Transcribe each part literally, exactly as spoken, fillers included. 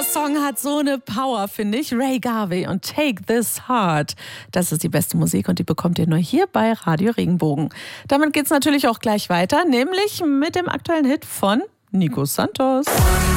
Song hat so eine Power, finde ich. Ray Garvey und Take This Heart. Das ist die beste Musik und die bekommt ihr nur hier bei Radio Regenbogen. Damit geht's natürlich auch gleich weiter, nämlich mit dem aktuellen Hit von Nico Santos.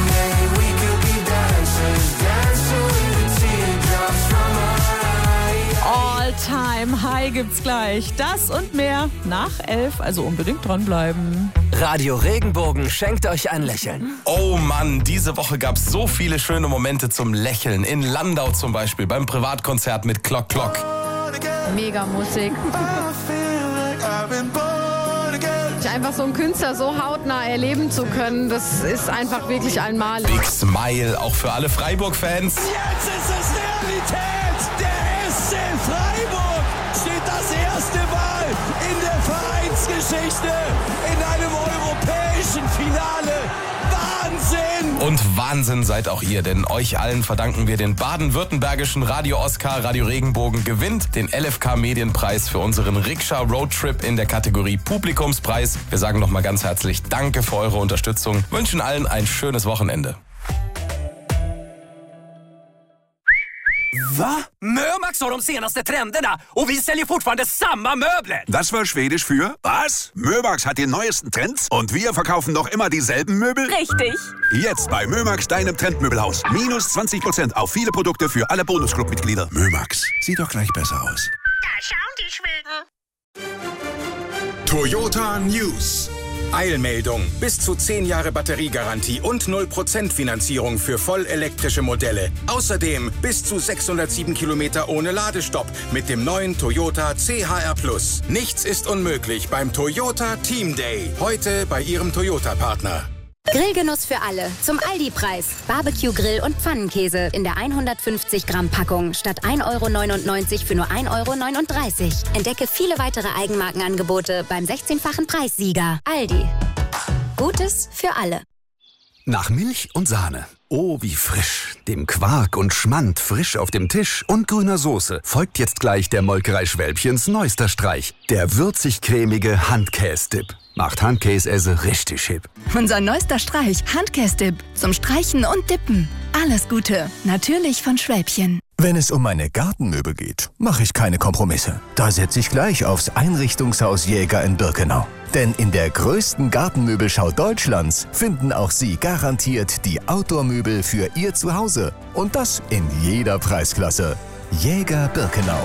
All-Time High gibt's gleich. Das und mehr nach elf, also unbedingt dranbleiben. Radio Regenbogen schenkt euch ein Lächeln. Oh Mann, diese Woche gab's so viele schöne Momente zum Lächeln. In Landau zum Beispiel, beim Privatkonzert mit Klock Klock. Mega Musik. Einfach so einen Künstler so hautnah erleben zu können, das ist einfach wirklich einmalig. Big Smile, auch für alle Freiburg-Fans. Jetzt ist es Realität! Der S C Freiburg steht das erste Mal in der Vereinsgeschichte in einem europäischen Finale. Wahnsinn! Und Wahnsinn seid auch ihr, denn euch allen verdanken wir den baden-württembergischen Radio-Oscar. Radio Regenbogen gewinnt den L F K-Medienpreis für unseren Rikscha-Roadtrip in der Kategorie Publikumspreis. Wir sagen nochmal ganz herzlich Danke für eure Unterstützung, wünschen allen ein schönes Wochenende. Va? Mömax har de senaste trenderna och vi säljer fortfarande samma möbler. Das war Schwedisch für was? Mömax hat die neuesten Trends und wir verkaufen noch immer dieselben Möbel? Richtig. Jetzt bei Mömax, deinem Trendmöbelhaus. Minus zwanzig Prozent auf viele Produkte für alle Bonusclub-Mitglieder. Mömax, sieht doch gleich besser aus. Da schauen die Schweden. Toyota News. Eilmeldung. Bis zu zehn Jahre Batteriegarantie und null Prozent Finanzierung für vollelektrische Modelle. Außerdem bis zu sechshundertsieben Kilometer ohne Ladestopp mit dem neuen Toyota C H R Plus. Nichts ist unmöglich beim Toyota Team Day. Heute bei Ihrem Toyota-Partner. Grillgenuss für alle. Zum Aldi-Preis. Barbecue-Grill und Pfannenkäse in der hundertfünfzig Gramm Packung statt ein Euro neunundneunzig für nur ein Euro neununddreißig. Entdecke viele weitere Eigenmarkenangebote beim sechzehnfachen Preissieger. Aldi. Gutes für alle. Nach Milch und Sahne. Oh, wie frisch. Dem Quark und Schmand frisch auf dem Tisch und grüner Soße folgt jetzt gleich der Molkerei Schwälbchens neuester Streich. Der würzig-cremige Handkäse-Dip. Macht Handkäse richtig hip. Unser neuester Streich, Handkäse-Dip. Zum Streichen und Dippen. Alles Gute. Natürlich von Schwälbchen. Wenn es um meine Gartenmöbel geht, mache ich keine Kompromisse. Da setze ich gleich aufs Einrichtungshaus Jäger in Birkenau. Denn in der größten Gartenmöbelschau Deutschlands finden auch Sie garantiert die Outdoor-Möbel für Ihr Zuhause. Und das in jeder Preisklasse. Jäger Birkenau.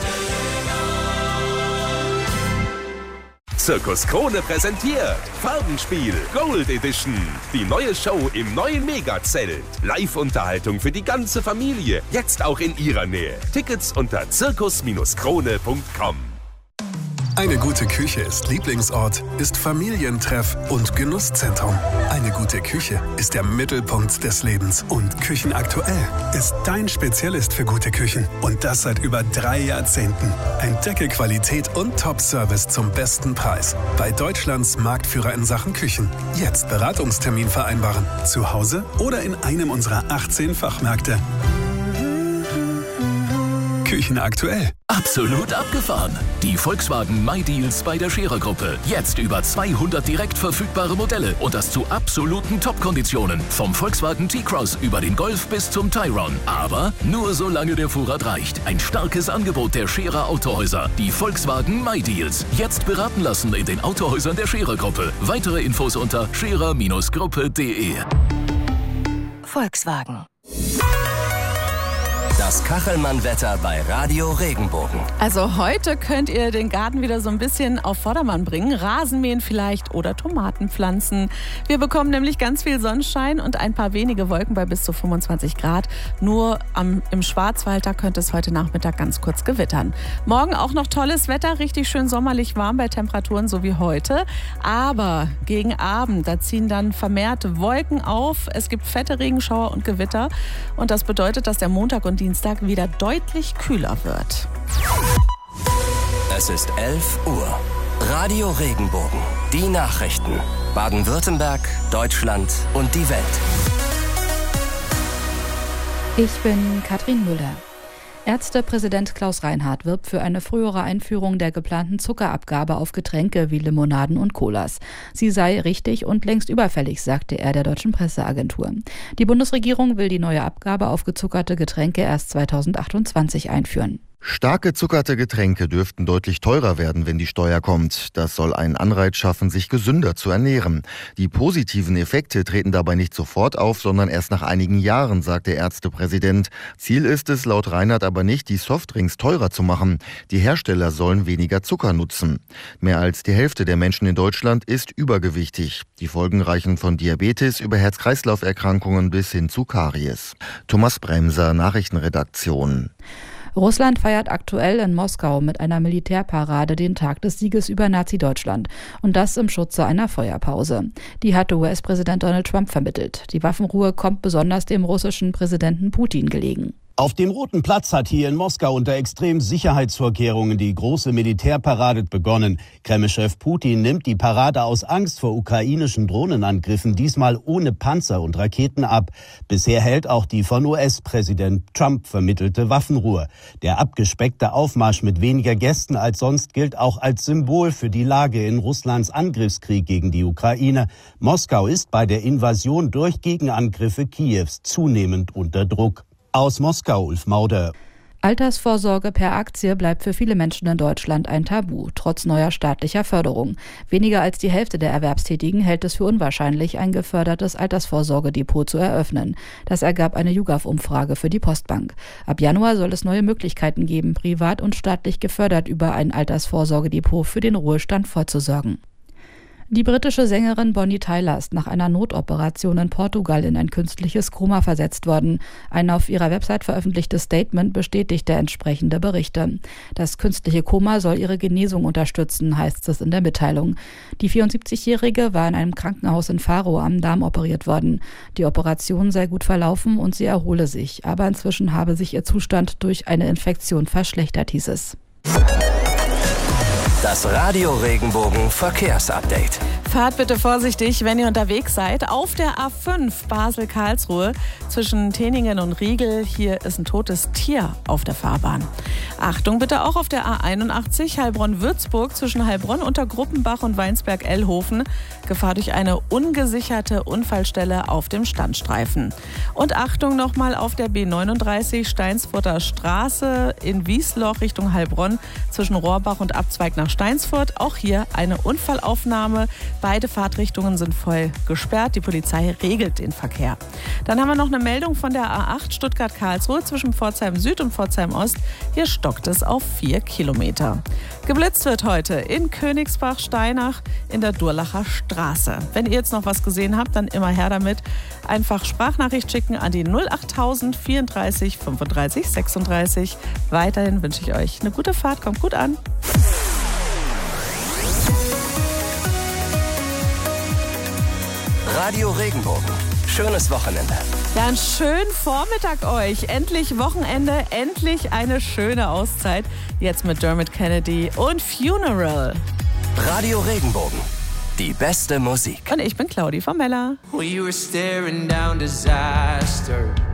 Zirkus Krone präsentiert Farbenspiel Gold Edition. Die neue Show im neuen Megazelt. Live-Unterhaltung für die ganze Familie. Jetzt auch in Ihrer Nähe. Tickets unter zirkus krone punkt com. Eine gute Küche ist Lieblingsort, ist Familientreff und Genusszentrum. Eine gute Küche ist der Mittelpunkt des Lebens. Und Küchenaktuell ist dein Spezialist für gute Küchen. Und das seit über drei Jahrzehnten. Entdecke Qualität und Top-Service zum besten Preis. Bei Deutschlands Marktführer in Sachen Küchen. Jetzt Beratungstermin vereinbaren. Zu Hause oder in einem unserer achtzehn Fachmärkte. Küchenaktuell. Absolut abgefahren. Die Volkswagen MyDeals bei der Scherer-Gruppe. Jetzt über zweihundert direkt verfügbare Modelle und das zu absoluten Top-Konditionen. Vom Volkswagen T-Cross über den Golf bis zum Tayron. Aber nur solange der Vorrat reicht. Ein starkes Angebot der Scherer Autohäuser. Die Volkswagen MyDeals. Jetzt beraten lassen in den Autohäusern der Scherer-Gruppe. Weitere Infos unter scherer Gruppe punkt de. Volkswagen. Das Kachelmann-Wetter bei Radio Regenbogen. Also heute könnt ihr den Garten wieder so ein bisschen auf Vordermann bringen. Rasenmähen vielleicht oder Tomaten pflanzen. Wir bekommen nämlich ganz viel Sonnenschein und ein paar wenige Wolken bei bis zu fünfundzwanzig Grad. Nur am, im Schwarzwald, da könnte es heute Nachmittag ganz kurz gewittern. Morgen auch noch tolles Wetter, richtig schön sommerlich warm bei Temperaturen so wie heute. Aber gegen Abend, da ziehen dann vermehrt Wolken auf. Es gibt fette Regenschauer und Gewitter. Und das bedeutet, dass der Montag und Dienstag wieder deutlich kühler wird. Es ist elf Uhr. Radio Regenbogen. Die Nachrichten. Baden-Württemberg, Deutschland und die Welt. Ich bin Katrin Müller. Ärztepräsident Klaus Reinhardt wirbt für eine frühere Einführung der geplanten Zuckerabgabe auf Getränke wie Limonaden und Colas. Sie sei richtig und längst überfällig, sagte er der deutschen Presseagentur. Die Bundesregierung will die neue Abgabe auf gezuckerte Getränke erst zweitausendachtundzwanzig einführen. Stark gezuckerte Getränke dürften deutlich teurer werden, wenn die Steuer kommt. Das soll einen Anreiz schaffen, sich gesünder zu ernähren. Die positiven Effekte treten dabei nicht sofort auf, sondern erst nach einigen Jahren, sagt der Ärztepräsident. Ziel ist es laut Reinhardt aber nicht, die Softdrinks teurer zu machen. Die Hersteller sollen weniger Zucker nutzen. Mehr als die Hälfte der Menschen in Deutschland ist übergewichtig. Die Folgen reichen von Diabetes über Herz-Kreislauf-Erkrankungen bis hin zu Karies. Thomas Bremser, Nachrichtenredaktion. Russland feiert aktuell in Moskau mit einer Militärparade den Tag des Sieges über Nazi-Deutschland. Und das im Schutze einer Feuerpause. Die hatte U S-Präsident Donald Trump vermittelt. Die Waffenruhe kommt besonders dem russischen Präsidenten Putin gelegen. Auf dem Roten Platz hat hier in Moskau unter extremen Sicherheitsvorkehrungen die große Militärparade begonnen. Kreml-Chef Putin nimmt die Parade aus Angst vor ukrainischen Drohnenangriffen diesmal ohne Panzer und Raketen ab. Bisher hält auch die von U S-Präsident Trump vermittelte Waffenruhe. Der abgespeckte Aufmarsch mit weniger Gästen als sonst gilt auch als Symbol für die Lage in Russlands Angriffskrieg gegen die Ukraine. Moskau ist bei der Invasion durch Gegenangriffe Kiews zunehmend unter Druck. Aus Moskau, Ulf Mauder. Altersvorsorge per Aktie bleibt für viele Menschen in Deutschland ein Tabu, trotz neuer staatlicher Förderung. Weniger als die Hälfte der Erwerbstätigen hält es für unwahrscheinlich, ein gefördertes Altersvorsorgedepot zu eröffnen. Das ergab eine YouGov-Umfrage für die Postbank. Ab Januar soll es neue Möglichkeiten geben, privat und staatlich gefördert über ein Altersvorsorgedepot für den Ruhestand vorzusorgen. Die britische Sängerin Bonnie Tyler ist nach einer Notoperation in Portugal in ein künstliches Koma versetzt worden. Ein auf ihrer Website veröffentlichtes Statement bestätigte entsprechende Berichte. Das künstliche Koma soll ihre Genesung unterstützen, heißt es in der Mitteilung. Die vierundsiebzigjährige war in einem Krankenhaus in Faro am Darm operiert worden. Die Operation sei gut verlaufen und sie erhole sich, aber inzwischen habe sich ihr Zustand durch eine Infektion verschlechtert, hieß es. Das Radio Regenbogen Verkehrsupdate. Fahrt bitte vorsichtig, wenn ihr unterwegs seid. Auf der A fünf Basel-Karlsruhe zwischen Teningen und Riegel. Hier ist ein totes Tier auf der Fahrbahn. Achtung bitte auch auf der A einundachtzig Heilbronn-Würzburg zwischen Heilbronn, Untergruppenbach und Weinsberg-Ellhofen. Gefahr durch eine ungesicherte Unfallstelle auf dem Standstreifen. Und Achtung nochmal auf der B neununddreißig Steinsfurter Straße in Wiesloch Richtung Heilbronn zwischen Rohrbach und Abzweig nach Steinsfurt. Auch hier eine Unfallaufnahme. Beide Fahrtrichtungen sind voll gesperrt. Die Polizei regelt den Verkehr. Dann haben wir noch eine Meldung von der A acht Stuttgart-Karlsruhe zwischen Pforzheim Süd und Pforzheim Ost. Hier stockt es auf vier Kilometer. Geblitzt wird heute in Königsbach-Steinach in der Durlacher Straße. Wenn ihr jetzt noch was gesehen habt, dann immer her damit. Einfach Sprachnachricht schicken an die null achttausend vierunddreißig fünfunddreißig sechsunddreißig. Weiterhin wünsche ich euch eine gute Fahrt. Kommt gut an. Radio Regenbogen. Schönes Wochenende. Ja, einen schönen Vormittag euch. Endlich Wochenende, endlich eine schöne Auszeit. Jetzt mit Dermot Kennedy und Funeral. Radio Regenbogen. Die beste Musik. Und ich bin Claudi von Mella. We were staring down disaster.